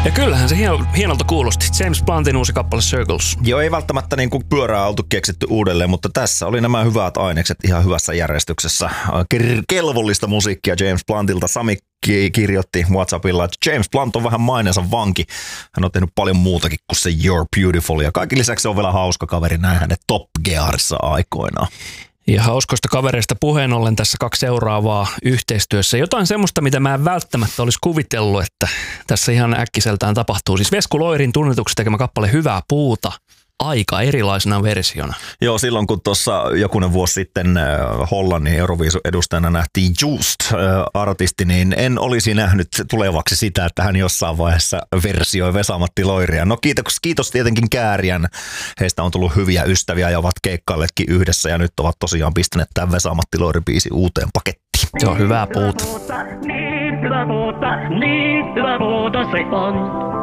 Ja kyllähän se hienolta kuulosti. James Bluntin uusi kappale Circles. Joo, ei välttämättä niin kuin pyörää oltu keksitty uudelleen, mutta tässä oli nämä hyvät ainekset ihan hyvässä järjestyksessä. Kelvollista musiikkia James Bluntilta. Sami kirjoitti WhatsAppilla, että James Blunt on vähän maineensa vanki. Hän on tehnyt paljon muutakin kuin se You're Beautiful. Ja kaiken lisäksi se on vielä hauska kaveri, näin hänet Top Gearissa aikoinaan. Ja hauskoista kavereista puheen ollen tässä 2 seuraavaa yhteistyössä. Jotain semmoista, mitä mä en välttämättä olisi kuvitellut, että tässä ihan äkkiseltään tapahtuu. Siis Vesku Loirin tunnetuksi tekemä kappale Hyvää puuta aika erilaisena versiona. Joo, silloin kun tuossa jokunen vuosi sitten Hollannin Euroviisu-edustajana nähtiin Just-artisti, niin en olisi nähnyt tulevaksi sitä, että hän jossain vaiheessa versioi Vesa-Matti Loiria. No kiitos tietenkin Kääriän. Heistä on tullut hyviä ystäviä ja ovat keikkailleetkin yhdessä ja nyt ovat tosiaan pistäneet tämän Vesa-Matti Loiri-biisi uuteen pakettiin. Se on hyvää puuta. Niin hyvää puuta se on.